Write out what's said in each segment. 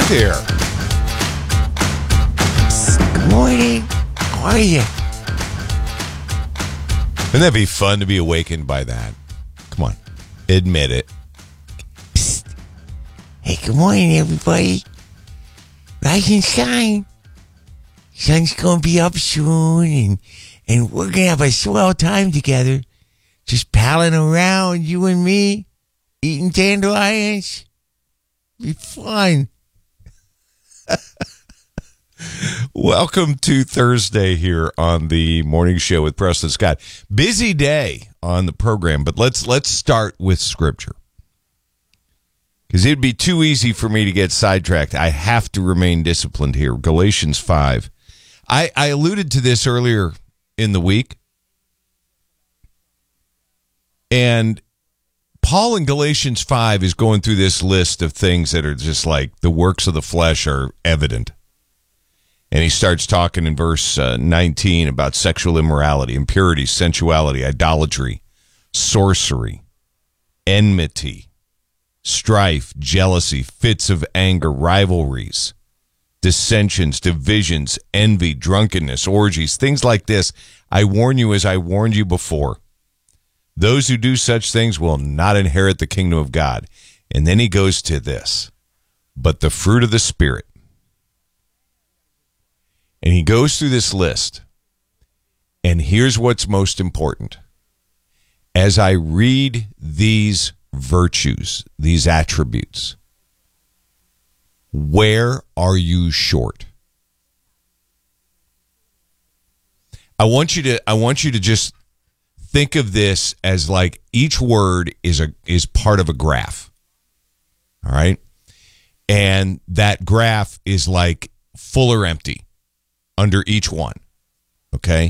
there. Good morning. How are you? Wouldn't that be fun to be awakened by that? Come on. Admit it. Psst. Hey, good morning, everybody. Rise and shine. Sun's gonna be up soon, and we're gonna have a swell time together. Just palling around, you and me, eating dandelions. Be fun. Welcome to Thursday here on the morning show with Preston Scott. Busy day on the program, but let's start with scripture. Because it'd be too easy for me to get sidetracked. I have to remain disciplined here. Galatians 5. I alluded to this earlier in the week. And Paul in Galatians 5 is going through this list of things that are just like the works of the flesh are evident. And he starts talking in verse 19 about sexual immorality, impurity, sensuality, idolatry, sorcery, enmity, strife, jealousy, fits of anger, rivalries, dissensions, divisions, envy, drunkenness, orgies, things like this. I warn you, as I warned you before, those who do such things will not inherit the kingdom of God. And then he goes to this, but the fruit of the Spirit. And he goes through this list. And here's what's most important. As I read these virtues, these attributes, where are you short? I want you to just think of this as like each word is part of a graph. All right? And that graph is like full or empty under each one. Okay?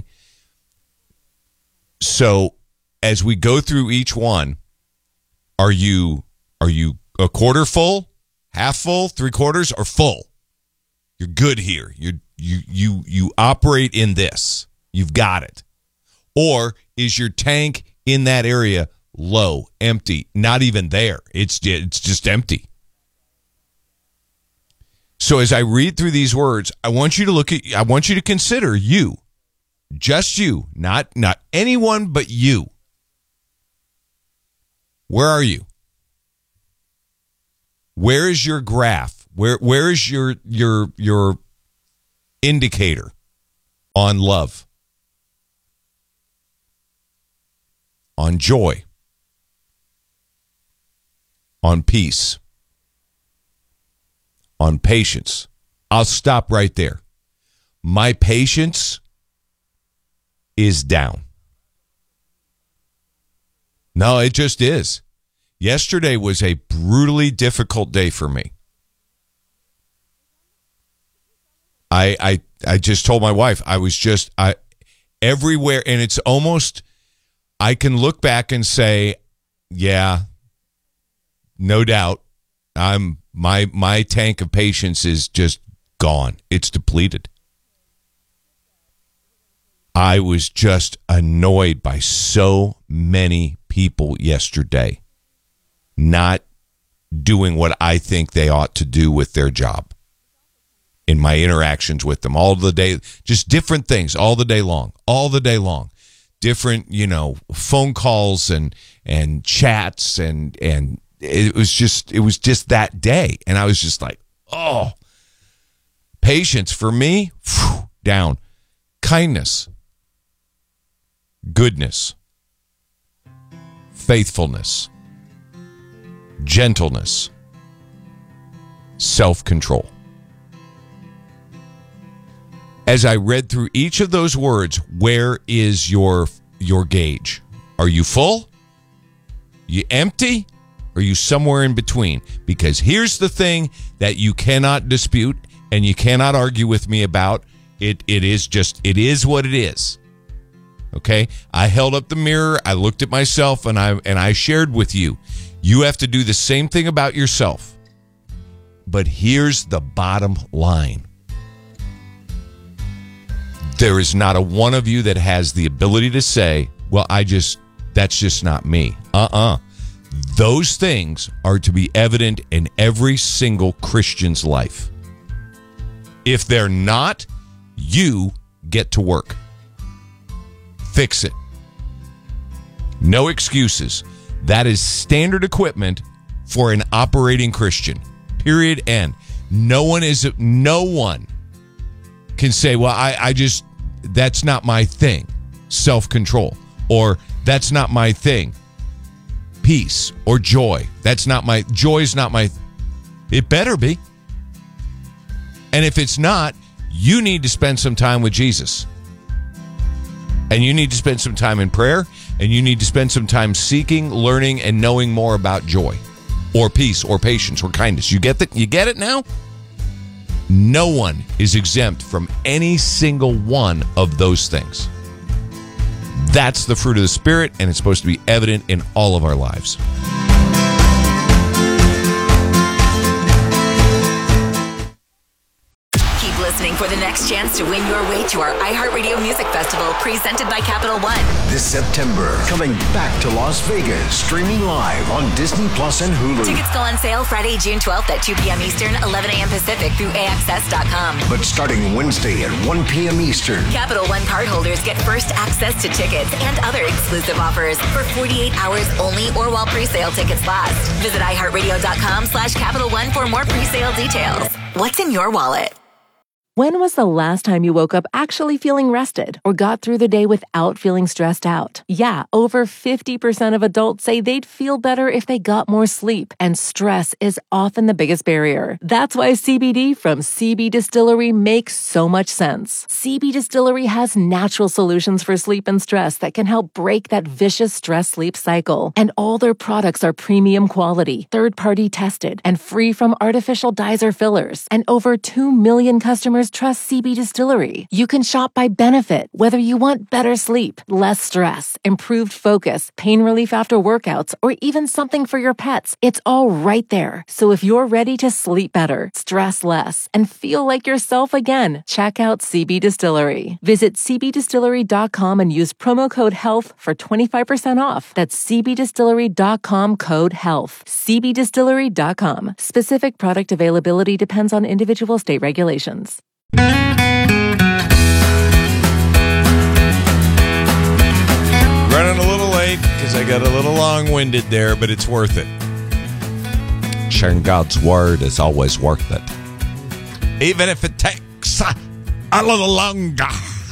So as we go through each one, are you a quarter full, half full, 3/4, or full? You're good here. You operate in this. You've got it. Or is your tank in that area low, empty, not even there? It's just empty. So as I read through these words, I want you to consider you. Just you, not anyone but you. Where are you? Where is your graph? Where is your indicator on love? On joy? On peace? On patience? I'll stop right there. My patience is down. No, it just is. Yesterday was a brutally difficult day for me. I just told my wife I was just everywhere, and it's almost I can look back and say, yeah, no doubt, my tank of patience is just gone. It's depleted. I was just annoyed by so many people yesterday not doing what I think they ought to do with their job in my interactions with them all the day, just different things all the day long, different, phone calls and chats and it was just that day. And I was just like, oh, patience for me, down. Kindness, goodness, faithfulness, gentleness, self-control. As I read through each of those words, where is your gauge? Are you full? You empty? Or are you somewhere in between? Because here's the thing that you cannot dispute and you cannot argue with me about. It is what it is. Okay? I held up the mirror, I looked at myself, and I shared with you. You have to do the same thing about yourself. But here's the bottom line. There is not a one of you that has the ability to say, well, that's just not me. Those things are to be evident in every single Christian's life. If they're not, you get to work. Fix it. No excuses. That is standard equipment for an operating Christian. Period. End. No one can say, well, I just, that's not my thing. Self-control. Or that's not my thing. Peace or joy. Joy is not my, it better be. And if it's not, you need to spend some time with Jesus. And you need to spend some time in prayer, and you need to spend some time seeking, learning, and knowing more about joy or peace or patience or kindness. You get that? You get it now? No one is exempt from any single one of those things. That's the fruit of the Spirit, and it's supposed to be evident in all of our lives. Keep listening for the next chance to win your way to our iHeartRadio Music Festival presented by Capital One. This September, coming back to Las Vegas, streaming live on Disney Plus and Hulu. Tickets go on sale Friday, June 12th at 2 p.m. Eastern, 11 a.m. Pacific through AXS.com. But starting Wednesday at 1 p.m. Eastern. Capital One cardholders get first access to tickets and other exclusive offers for 48 hours only or while pre-sale tickets last. Visit iHeartRadio.com/Capital One for more pre-sale details. What's in your wallet? When was the last time you woke up actually feeling rested or got through the day without feeling stressed out? Yeah, over 50% of adults say they'd feel better if they got more sleep, and stress is often the biggest barrier. That's why CBD from CB Distillery makes so much sense. CB Distillery has natural solutions for sleep and stress that can help break that vicious stress-sleep cycle. And all their products are premium quality, third-party tested, and free from artificial dyes or fillers. And over 2 million customers trust CB Distillery. You can shop by benefit, whether you want better sleep, less stress, improved focus, pain relief after workouts, or even something for your pets. It's all right there. So if you're ready to sleep better, stress less, and feel like yourself again, check out CB Distillery. Visit cbdistillery.com and use promo code HEALTH for 25% off. That's cbdistillery.com code HEALTH. cbdistillery.com. Specific product availability depends on individual state regulations. Running a little late because I got a little long-winded there, but it's worth it. Sharing God's word is always worth it, even if it takes a little longer.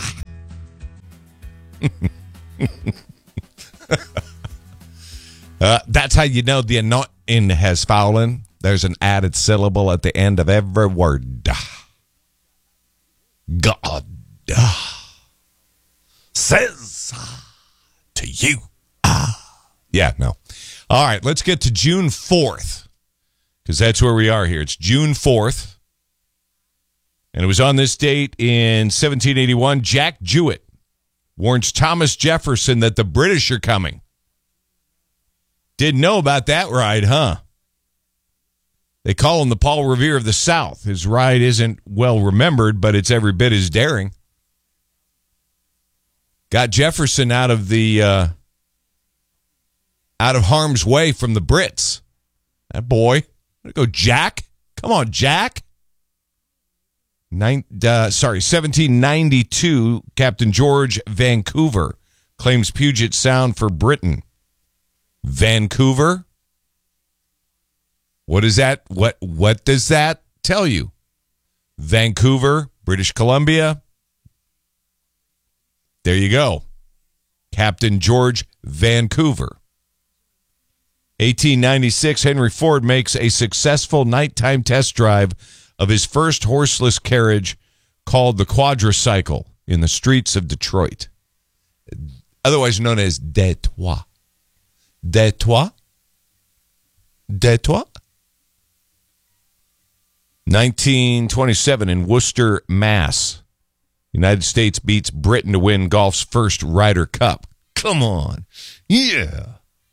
That's how you know the anointing has fallen. There's an added syllable at the end of every word. God says to you. Yeah, no. All right, let's get to June 4th, because that's where we are here. It's June 4th, and it was on this date in 1781. Jack Jewett warns Thomas Jefferson that the British are coming. Didn't know about that ride, huh? They call him the Paul Revere of the South. His ride isn't well remembered, but it's every bit as daring. Got Jefferson out of harm's way from the Brits. That boy. Go, Jack. Come on, Jack. 1792, Captain George Vancouver claims Puget Sound for Britain. Vancouver? What is that? What does that tell you? Vancouver, British Columbia. There you go. Captain George Vancouver. 1896, Henry Ford makes a successful nighttime test drive of his first horseless carriage called the Quadricycle in the streets of Detroit, otherwise known as Detroit. Detroit? Detroit? 1927 in Worcester, Mass. United States beats Britain to win golf's first Ryder Cup. Come on. Yeah.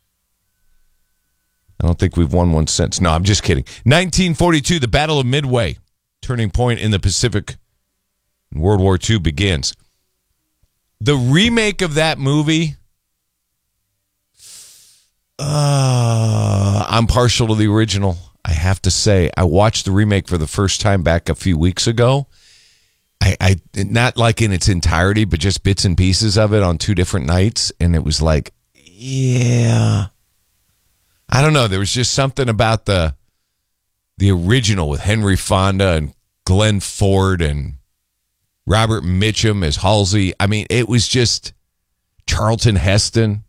I don't think we've won one since. No, I'm just kidding. 1942, the Battle of Midway, turning point in the Pacific. World War II begins. The remake of that movie, I'm partial to the original. I have to say, I watched the remake for the first time back a few weeks ago. I not like in its entirety, but just bits and pieces of it on 2 different nights, and it was like, yeah, I don't know. There was just something about the original with Henry Fonda and Glenn Ford and Robert Mitchum as Halsey. I mean, it was just Charlton Heston.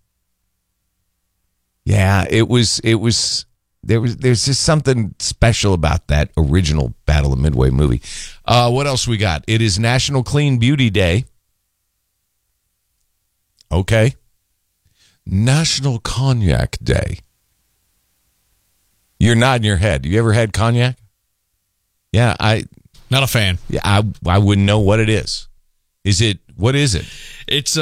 Yeah, there's just something special about that original Battle of Midway movie. What else we got? It is National Clean Beauty Day. Okay. National Cognac Day. You're nodding your head. You ever had cognac? Yeah, not a fan. Yeah, I wouldn't know what it is. What is it? It's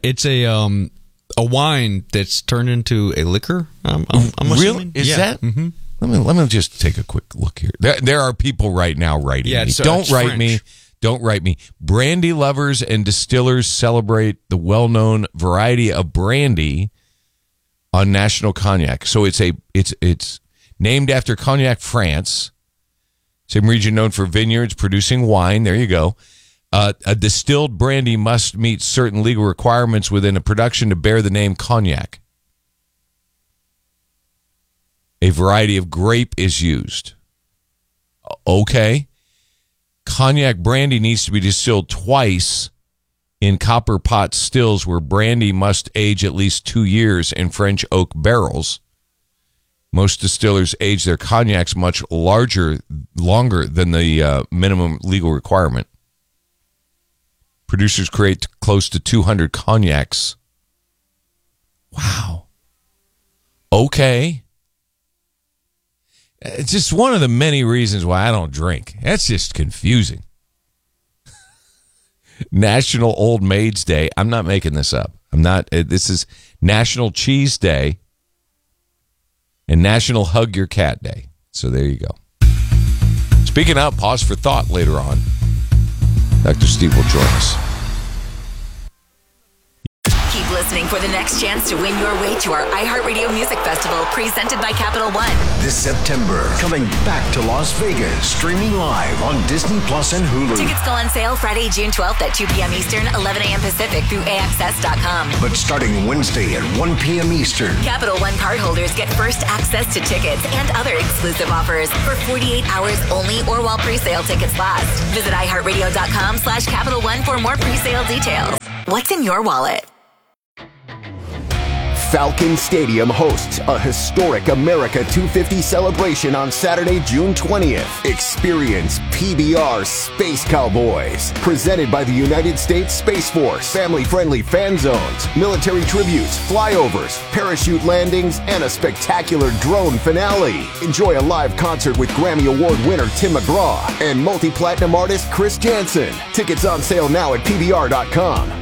a wine that's turned into a liquor. I'm really? Is that? Mm-hmm. Let me just take a quick look here. There are people right now writing me. Don't write me. Don't write me. Brandy lovers and distillers celebrate the well-known variety of brandy on National Cognac. So it's named after Cognac, France. Same region known for vineyards producing wine. There you go. A distilled brandy must meet certain legal requirements within a production to bear the name cognac. A variety of grape is used. Okay. Cognac brandy needs to be distilled twice in copper pot stills where brandy must age at least 2 years in French oak barrels. Most distillers age their cognacs much longer than the minimum legal requirement. Producers create close to 200 cognacs. Wow. Okay. It's just one of the many reasons why I don't drink. That's just confusing. National Old Maids Day. I'm not making this up. This is National Cheese Day and National Hug Your Cat Day. So there you go. Speaking of, pause for thought later on. Dr. Steve will join us. Keep listening for the next chance to win your way to our iHeartRadio Music Festival presented by Capital One. This September, coming back to Las Vegas, streaming live on Disney Plus and Hulu. Tickets go on sale Friday, June 12th at 2 p.m. Eastern, 11 a.m. Pacific through AXS.com. But starting Wednesday at 1 p.m. Eastern. Capital One cardholders get first access to tickets and other exclusive offers for 48 hours only or while pre-sale tickets last. Visit iHeartRadio.com/Capital One for more pre-sale details. What's in your wallet? Falcon Stadium hosts a historic America 250 celebration on Saturday, June 20th. Experience PBR Space Cowboys, presented by the United States Space Force. Family-friendly fan zones, military tributes, flyovers, parachute landings, and a spectacular drone finale. Enjoy a live concert with Grammy Award winner Tim McGraw and multi-platinum artist Chris Jansen. Tickets on sale now at PBR.com.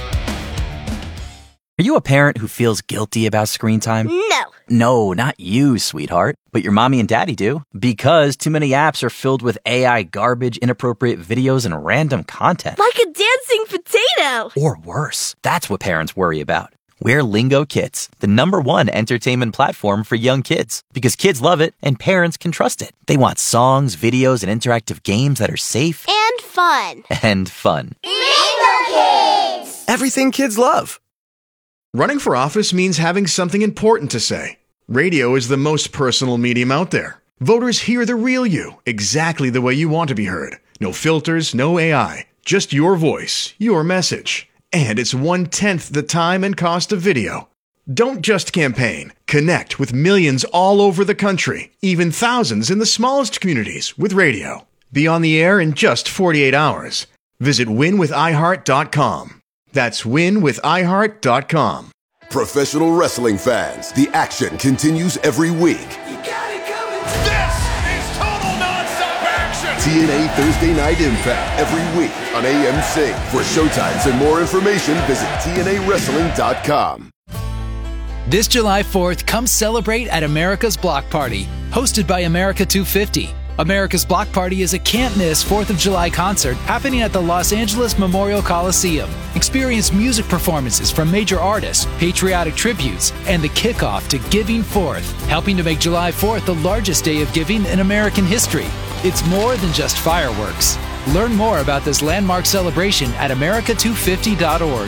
Are you a parent who feels guilty about screen time? No. No, not you, sweetheart. But your mommy and daddy do. Because too many apps are filled with AI garbage, inappropriate videos, and random content. Like a dancing potato. Or worse. That's what parents worry about. We're Lingo Kids, the #1 entertainment platform for young kids. Because kids love it and parents can trust it. They want songs, videos, and interactive games that are safe. And fun. And fun. Lingo Kids! Everything kids love. Running for office means having something important to say. Radio is the most personal medium out there. Voters hear the real you, exactly the way you want to be heard. No filters, no AI, just your voice, your message. And it's 1/10 the time and cost of video. Don't just campaign. Connect with millions all over the country, even thousands in the smallest communities with radio. Be on the air in just 48 hours. Visit winwithiheart.com. That's winwithiheart.com. Professional wrestling fans, the action continues every week. You got it coming. This is total nonstop action. TNA Thursday Night Impact every week on AMC. For showtimes and more information, visit TNAWrestling.com. This July 4th, come celebrate at America's Block Party, hosted by America 250. America's Block Party is a can't-miss 4th of July concert happening at the Los Angeles Memorial Coliseum. Experience music performances from major artists, patriotic tributes, and the kickoff to Giving Fourth, helping to make July 4th the largest day of giving in American history. It's more than just fireworks. Learn more about this landmark celebration at america250.org.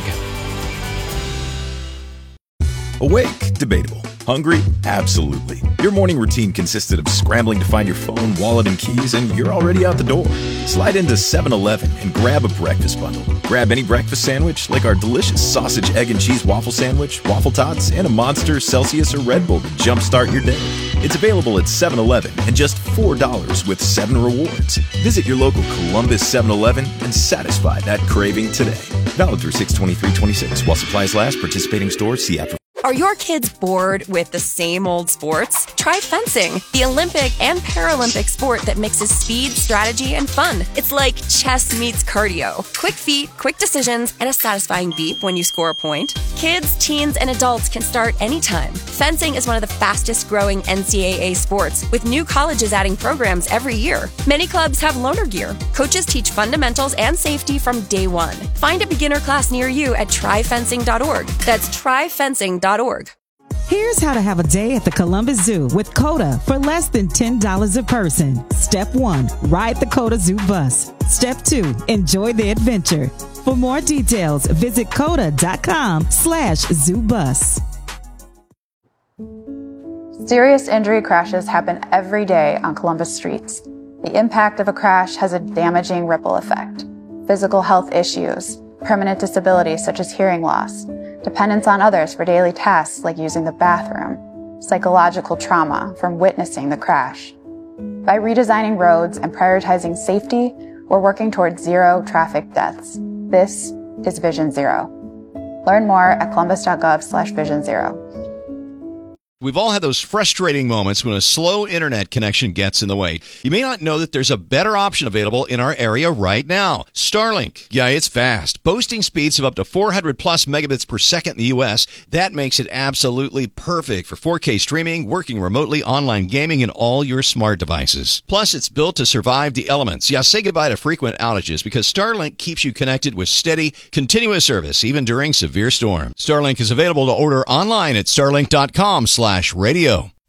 Awake? Debatable. Hungry? Absolutely. Your morning routine consisted of scrambling to find your phone, wallet, and keys, and you're already out the door. Slide into 7-Eleven and grab a breakfast bundle. Grab any breakfast sandwich, like our delicious sausage, egg, and cheese waffle sandwich, waffle tots, and a Monster, Celsius, or Red Bull to jumpstart your day. It's available at 7-Eleven and just $4 with 7 rewards. Visit your local Columbus 7-Eleven and satisfy that craving today. Valid through 6/23/26 while supplies last. Participating stores. See after. Are your kids bored with the same old sports? Try fencing, the Olympic and Paralympic sport that mixes speed, strategy, and fun. It's like chess meets cardio. Quick feet, quick decisions, and a satisfying beep when you score a point. Kids, teens, and adults can start anytime. Fencing is one of the fastest growing NCAA sports, with new colleges adding programs every year. Many clubs have loaner gear. Coaches teach fundamentals and safety from day one. Find a beginner class near you at tryfencing.org. That's tryfencing.org. Here's how to have a day at the Columbus Zoo with COTA for less than $10 a person. Step 1, ride the COTA Zoo bus. Step 2, enjoy the adventure. For more details, visit COTA.com/zoobus. Serious injury crashes happen every day on Columbus streets. The impact of a crash has a damaging ripple effect. Physical health issues, permanent disability such as hearing loss, dependence on others for daily tasks like using the bathroom, psychological trauma from witnessing the crash. By redesigning roads and prioritizing safety, we're working towards zero traffic deaths. This is Vision Zero. Learn more at columbus.gov/Vision Zero. We've all had those frustrating moments when a slow internet connection gets in the way. You may not know that there's a better option available in our area right now. Starlink. Yeah, it's fast. Boasting speeds of up to 400 plus megabits per second in the U.S. That makes it absolutely perfect for 4K streaming, working remotely, online gaming, and all your smart devices. Plus, it's built to survive the elements. Yeah, say goodbye to frequent outages because Starlink keeps you connected with steady, continuous service, even during severe storms. Starlink is available to order online at starlink.com/radio.